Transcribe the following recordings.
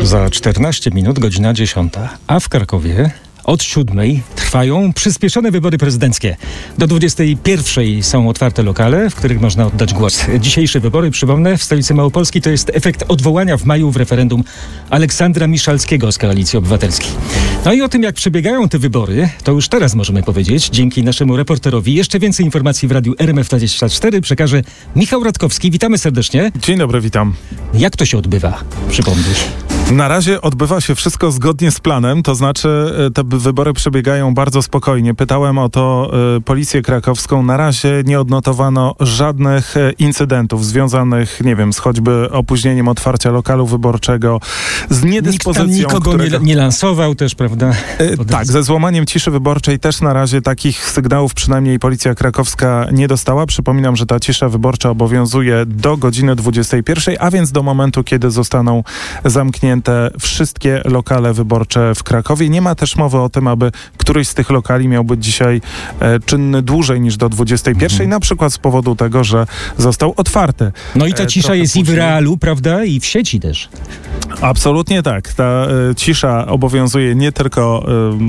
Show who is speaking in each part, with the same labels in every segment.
Speaker 1: Za 14 minut, godzina 10, a w Krakowie od 7 trwają przyspieszone wybory prezydenckie. Do 21 są otwarte lokale, w których można oddać głos. Dzisiejsze wybory, przypomnę, w stolicy Małopolski to jest efekt odwołania w maju w referendum Aleksandra Miszalskiego z Koalicji Obywatelskiej. No i o tym, jak przebiegają te wybory, to już teraz możemy powiedzieć, dzięki naszemu reporterowi. Jeszcze więcej informacji w radiu RMF24 przekaże Michał Radkowski. Witamy serdecznie.
Speaker 2: Dzień dobry, witam.
Speaker 1: Jak to się odbywa? Przypomnij.
Speaker 2: Na razie odbywa się wszystko zgodnie z planem, to znaczy te wybory przebiegają bardzo spokojnie. Pytałem o to policję krakowską. Na razie nie odnotowano żadnych incydentów związanych, nie wiem, z choćby opóźnieniem otwarcia lokalu wyborczego, z niedyspozycją...
Speaker 1: Nikt tam nikogo nie lansował też, prawda?
Speaker 2: Tak, ze złamaniem ciszy wyborczej też na razie takich sygnałów przynajmniej policja krakowska nie dostała. Przypominam, że ta cisza wyborcza obowiązuje do godziny 21, a więc do momentu, kiedy zostaną zamknięte wszystkie lokale wyborcze w Krakowie. Nie ma też mowy o tym, aby któryś z tych lokali miał być dzisiaj czynny dłużej niż do 21, na przykład z powodu tego, że został otwarty.
Speaker 1: No i ta cisza jest i w realu, prawda? I w sieci też.
Speaker 2: Absolutnie tak. Ta cisza obowiązuje nie tylko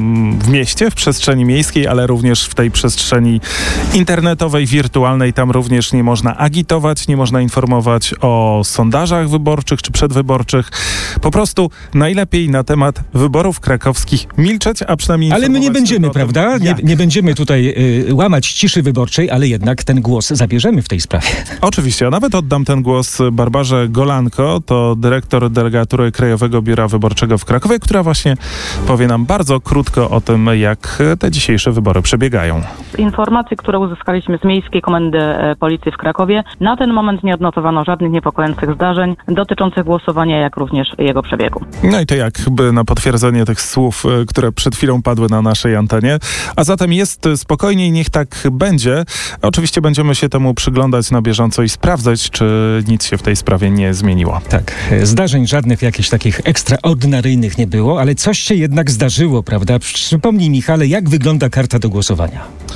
Speaker 2: w mieście, w przestrzeni miejskiej, ale również w tej przestrzeni internetowej, wirtualnej. Tam również nie można agitować, nie można informować o sondażach wyborczych czy przedwyborczych. Po prostu najlepiej na temat wyborów krakowskich milczeć, a przynajmniej...
Speaker 1: Ale my nie będziemy, prawda? Nie będziemy tutaj łamać ciszy wyborczej, ale jednak ten głos zabierzemy w tej sprawie.
Speaker 2: Oczywiście, a nawet oddam ten głos Barbarze Golanko, to dyrektor delegatury Krajowego Biura Wyborczego w Krakowie, która właśnie powie nam bardzo krótko o tym, jak te dzisiejsze wybory przebiegają.
Speaker 3: Informacje, które uzyskaliśmy z Miejskiej Komendy Policji w Krakowie, na ten moment nie odnotowano żadnych niepokojących zdarzeń dotyczących głosowania, jak również jego przebiegu.
Speaker 2: No i to jakby na potwierdzenie tych słów, które przed chwilą padły na naszej antenie. A zatem jest spokojniej, niech tak będzie. Oczywiście będziemy się temu przyglądać na bieżąco i sprawdzać, czy nic się w tej sprawie nie zmieniło.
Speaker 1: Tak, zdarzeń żadnych jakichś takich ekstraordynaryjnych nie było, ale coś się jednak zdarzyło, prawda? Przypomnij, Michale, jak wygląda karta do głosowania?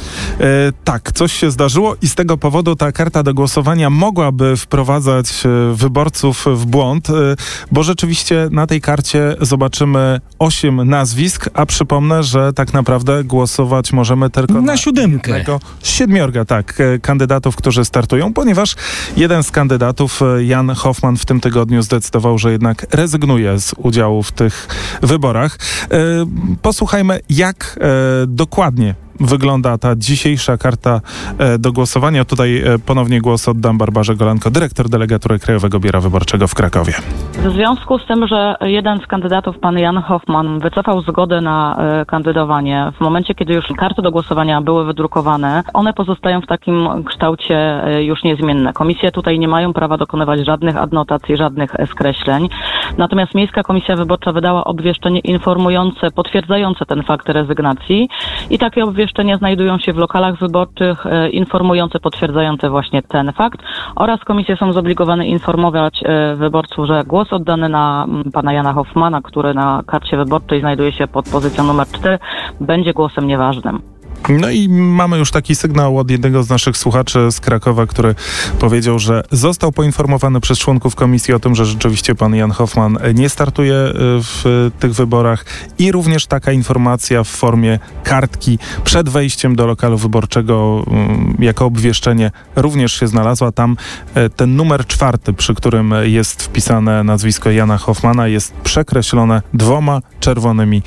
Speaker 2: Tak, coś się zdarzyło i z tego powodu ta karta do głosowania mogłaby wprowadzać wyborców w błąd, bo rzeczywiście na tej karcie zobaczymy 8 nazwisk, a przypomnę, że tak naprawdę głosować możemy tylko
Speaker 1: na 7.
Speaker 2: 7, tak, kandydatów, którzy startują, ponieważ jeden z kandydatów, Jan Hoffman, w tym tygodniu zdecydował, że jednak rezygnuje z udziału w tych wyborach. Posłuchajmy, jak dokładnie wygląda ta dzisiejsza karta do głosowania. Tutaj ponownie głos oddam Barbarze Golanko, dyrektor delegatury Krajowego Biura Wyborczego w Krakowie.
Speaker 3: W związku z tym, że jeden z kandydatów, pan Jan Hoffman, wycofał zgodę na kandydowanie, w momencie, kiedy już karty do głosowania były wydrukowane, one pozostają w takim kształcie już niezmienne. Komisje tutaj nie mają prawa dokonywać żadnych adnotacji, żadnych skreśleń. Natomiast Miejska Komisja Wyborcza wydała obwieszczenie informujące, potwierdzające ten fakt rezygnacji i takie obwieszczenia znajdują się w lokalach wyborczych, informujące, potwierdzające właśnie ten fakt, oraz komisje są zobligowane informować wyborców, że głos oddany na pana Jana Hoffmana, który na karcie wyborczej znajduje się pod pozycją numer 4, będzie głosem nieważnym.
Speaker 2: No i mamy już taki sygnał od jednego z naszych słuchaczy z Krakowa, który powiedział, że został poinformowany przez członków komisji o tym, że rzeczywiście pan Jan Hoffman nie startuje w tych wyborach i również taka informacja w formie kartki przed wejściem do lokalu wyborczego jako obwieszczenie również się znalazła. Tam ten numer 4, przy którym jest wpisane nazwisko Jana Hoffmana, jest przekreślone 2 czerwonymi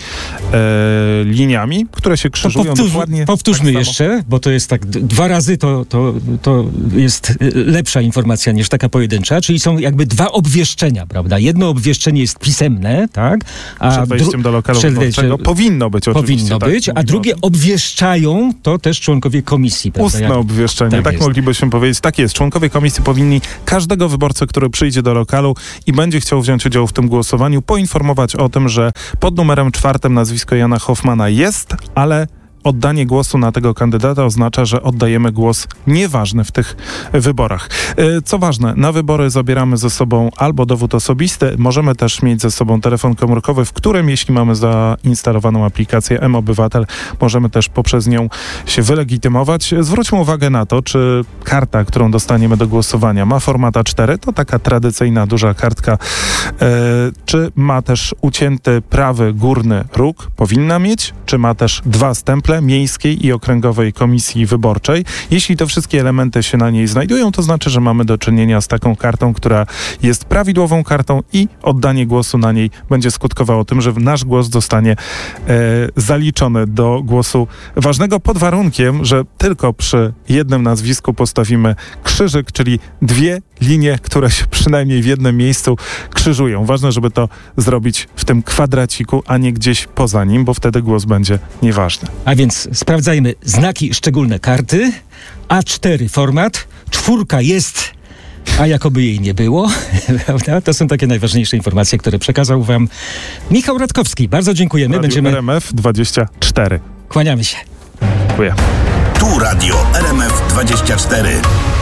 Speaker 2: liniami, które się krzyżują dokładnie.
Speaker 1: Powtórzmy tak jeszcze, bo to jest tak 2 razy, to jest lepsza informacja niż taka pojedyncza, czyli są jakby 2 obwieszczenia, prawda? Jedno obwieszczenie jest pisemne, tak?
Speaker 2: A przed wejściem do lokalu wyborczego powinno być oczywiście.
Speaker 1: Powinno być, a drugie obwieszczają to też członkowie komisji, prawda?
Speaker 2: Ustne obwieszczenie, tak moglibyśmy powiedzieć. Tak jest, członkowie komisji powinni każdego wyborcę, który przyjdzie do lokalu i będzie chciał wziąć udział w tym głosowaniu, poinformować o tym, że pod numerem 4 nazwisko Jana Hoffmana jest, ale oddanie głosu na tego kandydata oznacza, że oddajemy głos nieważny w tych wyborach. Co ważne, na wybory zabieramy ze sobą albo dowód osobisty, możemy też mieć ze sobą telefon komórkowy, w którym, jeśli mamy zainstalowaną aplikację mObywatel, możemy też poprzez nią się wylegitymować. Zwróćmy uwagę na to, czy karta, którą dostaniemy do głosowania, ma format A4, to taka tradycyjna, duża kartka, czy ma też ucięty prawy górny róg, powinna mieć, czy ma też 2 stemple miejskiej i okręgowej komisji wyborczej. Jeśli te wszystkie elementy się na niej znajdują, to znaczy, że mamy do czynienia z taką kartą, która jest prawidłową kartą i oddanie głosu na niej będzie skutkowało tym, że nasz głos zostanie zaliczony do głosu ważnego pod warunkiem, że tylko przy jednym nazwisku postawimy krzyżyk, czyli 2 linie, które się przynajmniej w jednym miejscu krzyżują. Ważne, żeby to zrobić w tym kwadraciku, a nie gdzieś poza nim, bo wtedy głos będzie nieważny.
Speaker 1: A więc sprawdzajmy znaki szczególne karty. A4 format, 4 jest, a jakoby jej nie było. Prawda? To są takie najważniejsze informacje, które przekazał wam Michał Radkowski. Bardzo dziękujemy.
Speaker 2: Radio RMF 24.
Speaker 1: Kłaniamy się.
Speaker 2: Dziękuję.
Speaker 4: Tu Radio RMF 24.